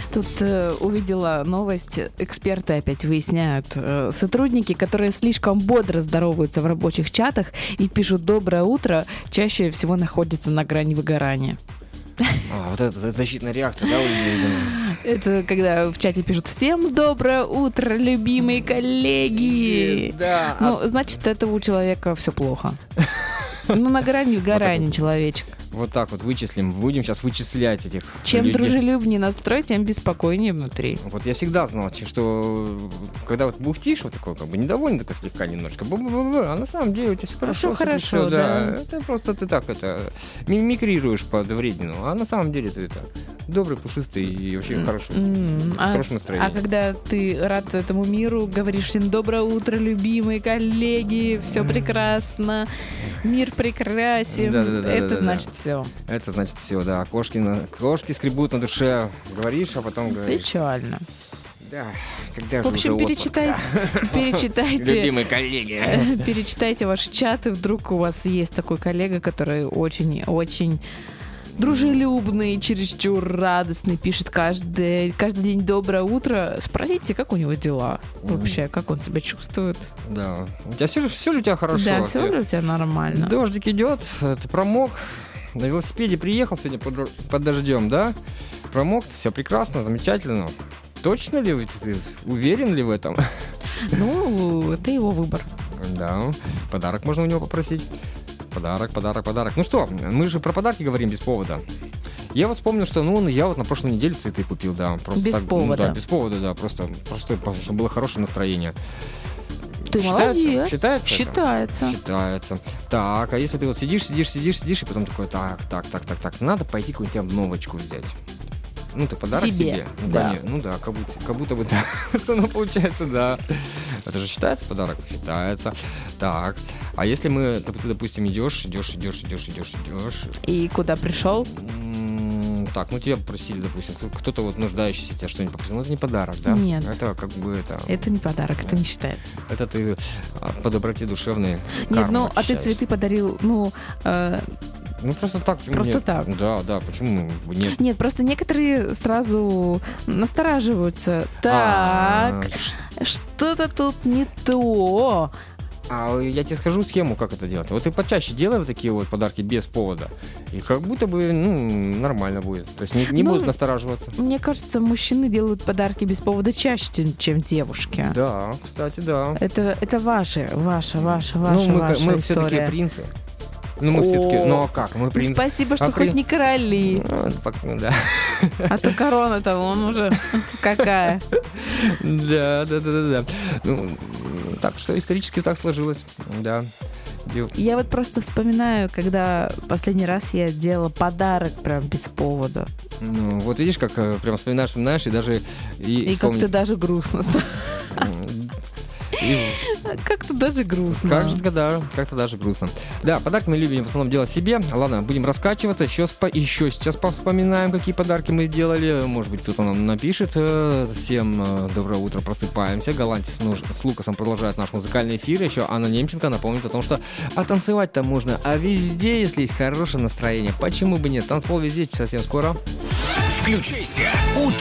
Тут увидела новость. Эксперты опять выясняют. Сотрудники, которые слишком бодро здороваются в рабочих чатах и пишут «доброе утро», чаще всего находятся на грани выгорания. Вот это защитная реакция, да, у людей? Это когда в чате пишут «Всем доброе утро, любимые коллеги!» Да. Ну, значит, это у человека все плохо. Ну, на грани выгорания человечек. Вот так вот вычислим. Будем сейчас вычислять этих Чем людей. дружелюбнее настрой, тем беспокойнее внутри. Вот я всегда знал, что когда вот бухтишь, вот такой, как бы недовольный, такой слегка немножко, а на самом деле у тебя все хорошо, да. Это просто ты так мимикрируешь под вредину, а на самом деле ты это добрый, пушистый и вообще хороший, с хорошим настроением. А когда ты рад этому миру, говоришь всем «доброе утро, любимые коллеги, все прекрасно, мир прекрасен», это значит все. Это значит все, да. Кошки скребут на душе, говоришь, а потом говоришь. Печально. Да, когда в общем, же перечитайте, любимые коллеги. Перечитайте ваши чаты, вдруг у вас есть такой коллега, который очень-очень дружелюбный, чересчур радостный, пишет каждый день «доброе утро». Спросите, как у него дела вообще, как он себя чувствует. Да. У тебя все ли у тебя хорошо? Да, все ли у тебя нормально? Дождик идет, ты промок, на велосипеде приехал сегодня под дождем, да? Промок, все прекрасно, замечательно. Точно ли ты уверен ли в этом? Ну, это его выбор. Да, подарок можно у него попросить. Подарок. Ну что, мы же про подарки говорим без повода. Я вот вспомнил, что я вот на прошлой неделе цветы купил, да. Просто без повода? Да, без повода, да, просто чтобы было хорошее настроение. Ты молодец. Считается. Так, а если ты вот сидишь, и потом такой, так, надо пойти какую-нибудь обновочку взять. Ну, ты подарок себе. Да. Ну да, как будто бы да. Оно получается, да. Это же считается подарок? Считается. Так, а если ты, допустим, идешь. И куда пришел? Так, тебя попросили, допустим, кто-то вот нуждающийся тебя что-нибудь попросил. Ну, это не подарок, да? Нет. Это как бы это... Это не подарок, это не считается. Это ты по доброте душевной Нет, а ты цветы подарил, просто так. Просто нет. так. Да, почему нет? Нет, просто некоторые сразу настораживаются. Так, что-то тут не то. А я тебе скажу схему, как это делать. Вот ты почаще делай вот такие вот подарки без повода, и как будто бы, нормально будет. То есть не будут настораживаться. Мне кажется, мужчины делают подарки без повода чаще, чем девушки. Да, кстати, да. Это ваша мы все-таки принцы. Мы все-таки, а как? Мы принцы. Спасибо, что хоть не короли. Да. А то корона-то он уже какая. Да. Так что исторически так сложилось, да. Я вот просто вспоминаю, когда последний раз я делала подарок прям без повода. Вот видишь, как прям вспоминаешь, и даже... И как-то даже грустно стало. Как-то даже грустно. Как-то даже грустно. Да, подарки мы любим в основном делать себе. Ладно, будем раскачиваться. Еще сейчас повспоминаем, какие подарки мы делали. Может быть, кто-то нам напишет. Всем доброе утро, просыпаемся. Голландец с Лукасом продолжает наш музыкальный эфир. Еще Анна Немченко напомнит о том, что танцевать-то можно, а везде, если есть хорошее настроение. Почему бы нет? Танцпол везде совсем скоро. Включайся.